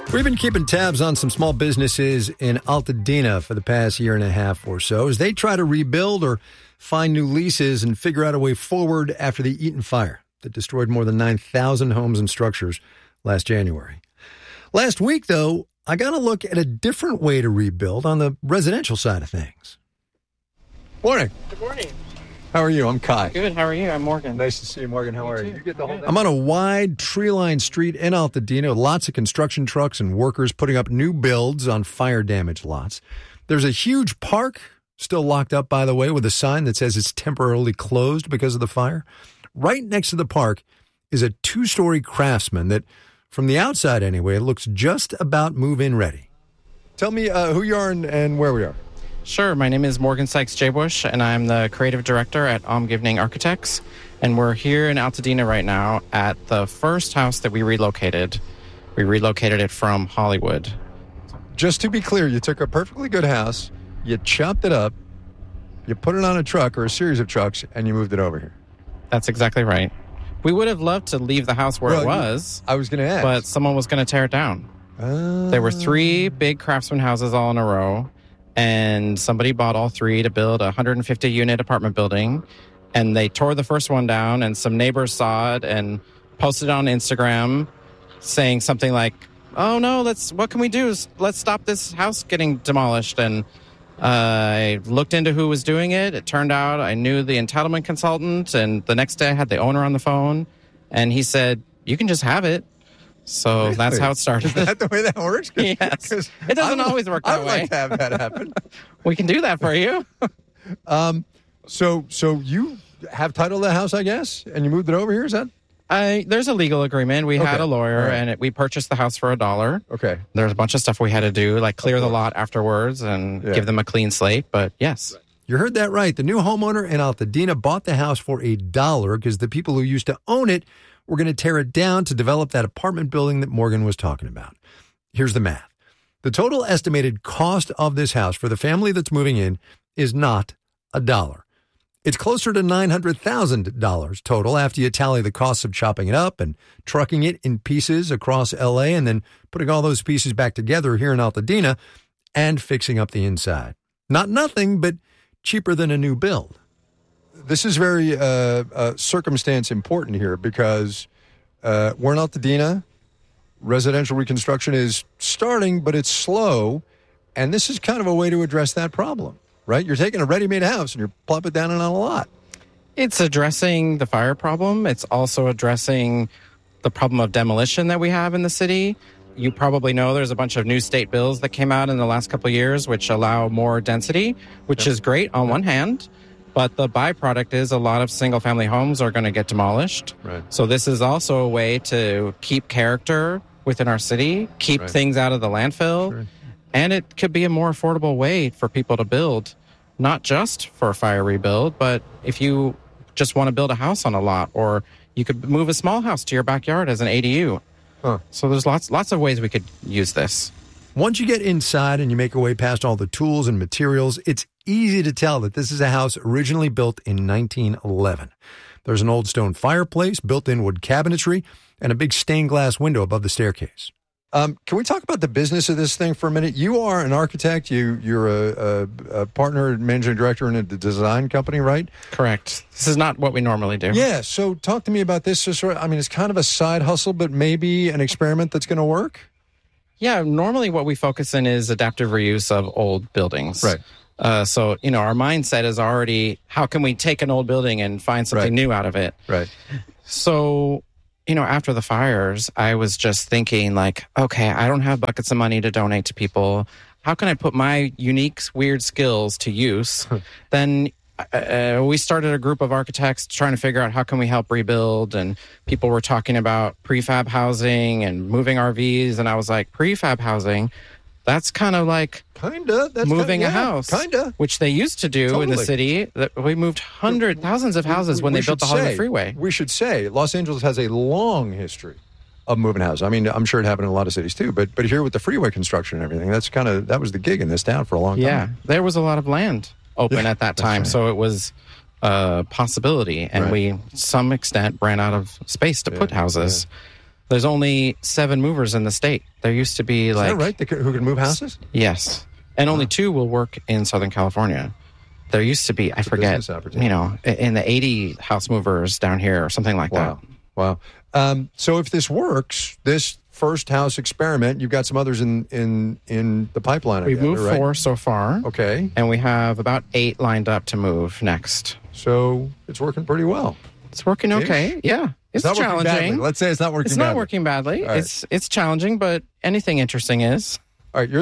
We've been keeping tabs on some small businesses in Altadena for the past year and a half or so as they try to rebuild or find new leases and figure out a way forward after the Eaton fire that destroyed more than 9,000 homes and structures last January. Last week, though, I got a look at a different way to rebuild on the residential side of things. Morning. Good morning. How are you? I'm Kai. Good. How are you? I'm Morgan. Nice to see you, Morgan. How are you? Get the whole I'm on a wide tree-lined street in Altadena with lots of construction trucks and workers putting up new builds on fire-damaged lots. There's a huge park, still locked up, by the way, with a sign that says it's temporarily closed because of the fire. Right next to the park is a 2-story Craftsman that, from the outside anyway, looks just about move-in ready. Tell me who you are and where we are. Sure. My name is Morgan Sykes-Jaybush, and I'm the creative director at Omgivning Architects. And we're here in Altadena right now at the first house that we relocated. We relocated it from Hollywood. Just to be clear, you took a perfectly good house, you chopped it up, you put it on a truck or a series of trucks, and you moved it over here. That's exactly right. We would have loved to leave the house where it was. I was going to ask. But someone was going to tear it down. There were 3 big Craftsman houses all in a row. And somebody bought all 3 to build a 150-unit apartment building. And they tore the first one down, and some neighbors saw it and posted it on Instagram saying something like, oh, no, what can we do? Let's stop this house getting demolished. And I looked into who was doing it. It turned out I knew the entitlement consultant. And the next day I had the owner on the phone. And he said, you can just have it. So really? That's how it started. Is that the way that works? Yes. It doesn't always work that way. I'd like to have that happen. We can do that for you. So you have title to the house, I guess, and you moved it over here, is that? There's a legal agreement. We had a lawyer, right, and we purchased the house for $1. Okay. There's a bunch of stuff we had to do, like clear the lot afterwards and give them a clean slate, but yes. You heard that right. The new homeowner in Altadena bought the house for $1 because the people who used to own it were going to tear it down to develop that apartment building that Morgan was talking about. Here's the math. The total estimated cost of this house for the family that's moving in is not $1. It's closer to $900,000 total after you tally the costs of chopping it up and trucking it in pieces across L.A. and then putting all those pieces back together here in Altadena and fixing up the inside. Not nothing, but cheaper than a new build. This is very circumstance important here because we're in Altadena. Residential reconstruction is starting, but it's slow. And this is kind of a way to address that problem, right? You're taking a ready-made house and you're plopping it down on a lot. It's addressing the fire problem. It's also addressing the problem of demolition that we have in the city. You probably know there's a bunch of new state bills that came out in the last couple of years which allow more density, which is great on one hand. But the byproduct is a lot of single-family homes are going to get demolished. Right. So this is also a way to keep character within our city, keep things out of the landfill, and it could be a more affordable way for people to build, not just for a fire rebuild, but if you just want to build a house on a lot, or you could move a small house to your backyard as an ADU. So there's lots of ways we could use this. Once you get inside and you make your way past all the tools and materials, it's easy to tell that this is a house originally built in 1911. There's an old stone fireplace, built-in wood cabinetry, and a big stained glass window above the staircase. Can we talk about the business of this thing for a minute? You are an architect. You're a partner and managing director in a design company, right? Correct. This is not what we normally do. Yeah, so talk to me about this. It's kind of a side hustle, but maybe an experiment that's going to work? Yeah, normally what we focus in is adaptive reuse of old buildings. Right. So, our mindset is already, how can we take an old building and find something new out of it? Right. So, after the fires, I was just thinking like, okay, I don't have buckets of money to donate to people. How can I put my unique, weird skills to use? Then we started a group of architects trying to figure out how can we help rebuild, and people were talking about prefab housing and moving RVs, and I was like, prefab housing? That's kind of like moving a house, which they used to do in the city. We moved thousands of houses when they built the Hollywood Freeway. We should say Los Angeles has a long history of moving houses. I mean, I'm sure it happened in a lot of cities too, but here with the freeway construction and everything, that was the gig in this town for a long time. Yeah, there was a lot of land open at that time, so it was a possibility, and we, to some extent, ran out of space to put houses. There's only 7 movers in the state. There used to be Is that right? Who can move houses? Yes. And only 2 will work in Southern California. There used to be, I forget, in the 80 house movers down here or something like that. Wow. So if this works, this first house experiment, you've got some others in the pipeline. We've moved 4 so far. Okay. And we have about 8 lined up to move next. So it's working pretty well. It's working okay. Yeah. It's challenging. Let's say it's not working badly. It's not working badly. Right. It's challenging, but anything interesting is. All right. You're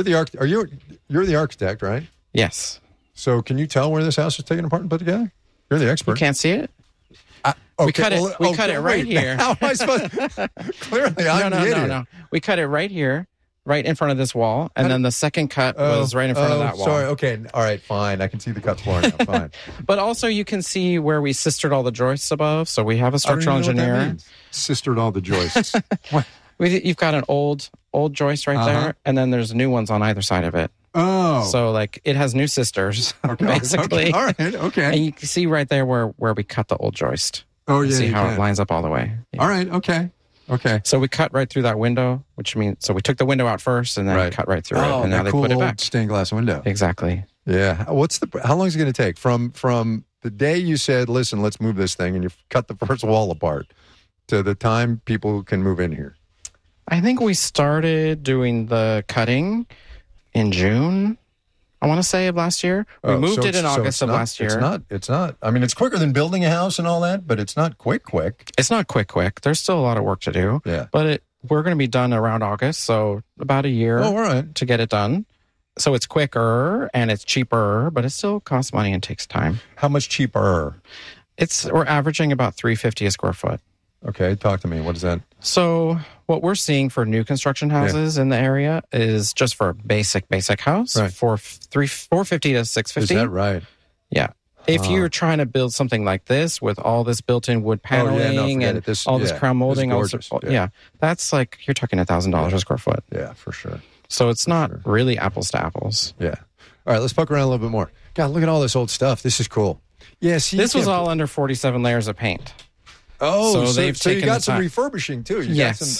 the architect, right? Yes. So can you tell where this house is taken apart and put together? You're the expert. You can't see it? Okay. We cut it right here. How am I supposed to? Clearly, I'm the idiot. No. We cut it right here, right in front of this wall, and then the second cut was right in front of that wall. Sorry. Okay. All right. Fine. I can see the cuts floor now. Fine. But also, you can see where we sistered all the joists above. So we have a structural engineer. Sistered all the joists. You've got an old joist right there, and then there's new ones on either side of it. Oh. So, like, it has new sisters, basically. Okay. All right. Okay. And you can see right there where we cut the old joist. Oh, yeah. See how it lines up all the way. Yeah. All right. Okay. So we cut right through that window, which means, so we took the window out first and then cut right through it. And now they put it back. Stained glass window. Exactly. Yeah. How long is it going to take from the day you said, listen, let's move this thing, and you cut the first wall apart to the time people can move in here? I think we started doing the cutting in June, I want to say, of last year. We moved it in August of last year. It's not. I mean, it's quicker than building a house and all that, but it's not quick. It's not quick. There's still a lot of work to do. Yeah. But we're going to be done around August, so about a year to get it done. So it's quicker and it's cheaper, but it still costs money and takes time. How much cheaper? We're averaging about $350 a square foot. Okay, talk to me. What is that? So what we're seeing for new construction houses in the area is just for a basic house for $450 to $650. Is that right? Yeah. If you're trying to build something like this with all this built-in wood paneling and this crown molding, that's like you're talking $1,000 a square foot. Yeah, for sure. So it's not really apples to apples. Yeah. All right, let's poke around a little bit more. God, look at all this old stuff. This is cool. Yeah. See, this was all under 47 layers of paint. Oh, so you got some refurbishing too. Yes.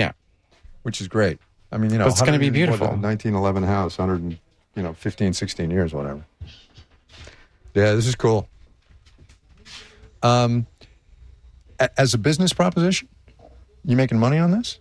Which is great. I mean, it's going to be beautiful. 1911 house, 15, 16 years, whatever. Yeah, this is cool. As a business proposition, you making money on this?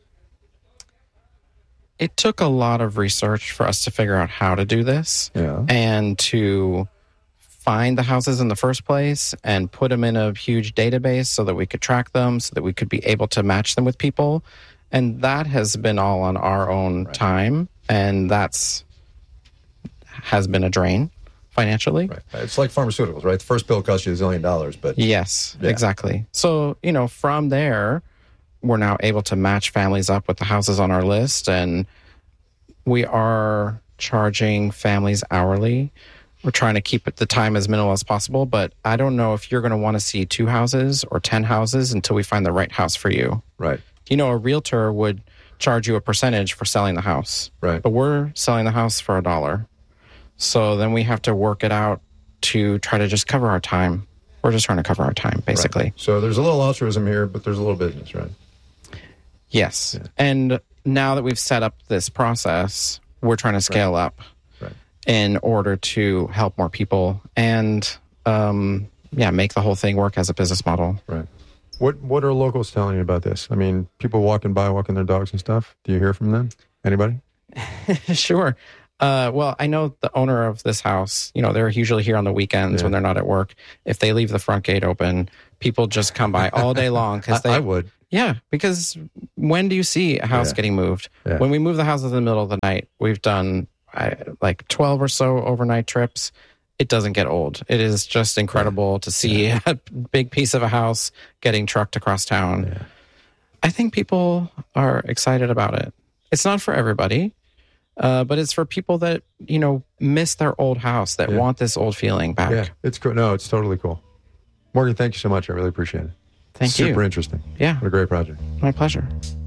It took a lot of research for us to figure out how to do this and to find the houses in the first place and put them in a huge database so that we could track them, so that we could be able to match them with people. And that has been all on our own time, and has been a drain financially. Right. It's like pharmaceuticals, right? The first pill costs you $1 zillion, but... Yes, exactly. So, from there, we're now able to match families up with the houses on our list, and we are charging families hourly. We're trying to keep the time as minimal as possible, but I don't know if you're going to want to see 2 houses or 10 houses until we find the right house for you. Right. A realtor would charge you a percentage for selling the house. Right. But we're selling the house for $1. So then we have to work it out to try to just cover our time. We're just trying to cover our time, basically. Right. So there's a little altruism here, but there's a little business, right? Yes. Yeah. And now that we've set up this process, we're trying to scale up in order to help more people and, make the whole thing work as a business model. Right. What are locals telling you about this? I mean, people walking their dogs and stuff. Do you hear from them? Anybody? Sure. Well, I know the owner of this house, they're usually here on the weekends when they're not at work. If they leave the front gate open, people just come by all day long. I would. Yeah, because when do you see a house getting moved? Yeah. When we move the houses in the middle of the night, we've done like 12 or so overnight trips. It doesn't get old. It is just incredible to see a big piece of a house getting trucked across town. Yeah. I think people are excited about it. It's not for everybody, but it's for people that, miss their old house, that want this old feeling back. Yeah, it's cool. No, it's totally cool. Morgan, thank you so much. I really appreciate it. Thank you. Super interesting. Yeah. What a great project. My pleasure.